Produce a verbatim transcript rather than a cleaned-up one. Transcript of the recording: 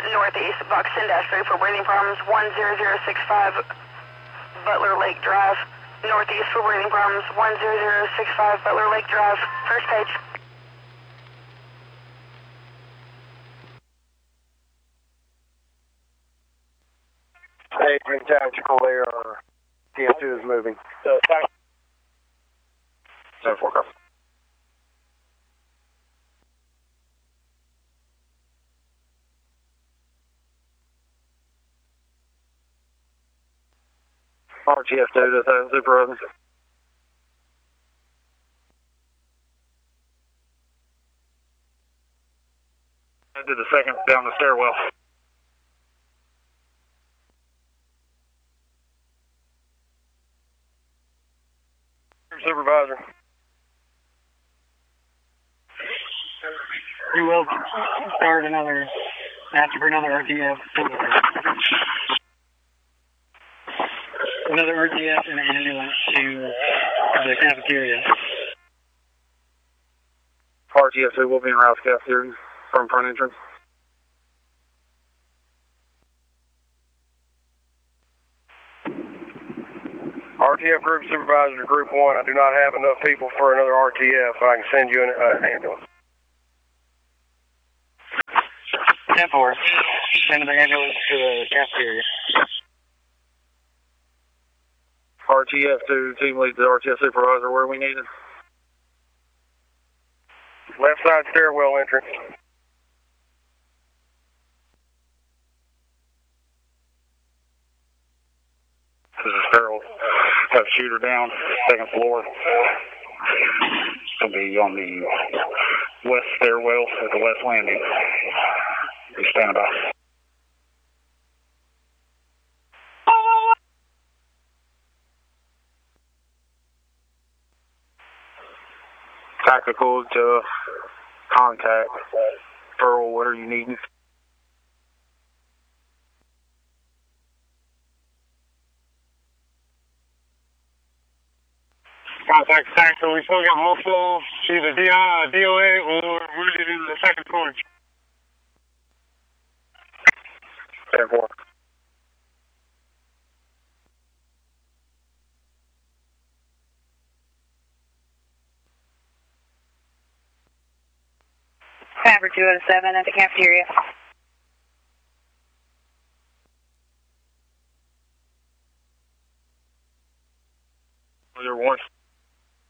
Northeast, box ten dash three for breathing problems, one zero zero six five Butler Lake Drive. Northeast for breathing problems, one zero zero six five Butler Lake Drive. First page. Hey, Green Tactical there, T F two is moving. Uh, seven four, copy. R T F two to the Supervisor. I did the second down the stairwell. Supervisor. You will start another, after for another R T F. Another R T F and an ambulance to the cafeteria. R T F two will be in route to cafeteria from front entrance. R T F Group Supervisor to Group one. I do not have enough people for another R T F, but I can send you an uh, ambulance. ten four. Send the ambulance to the cafeteria. R T F two, team lead to R T F Supervisor, where we needed. Left side stairwell entrance. This is Harold. Have a shooter down, second floor. It'll be on the west stairwell at the west landing. Be standing by. Tactical to contact. Earl, what are you needing? Contact tactical. We still got multiple, either D O A or wounded in the second floor. ten four. Fabric two oh seven at the cafeteria.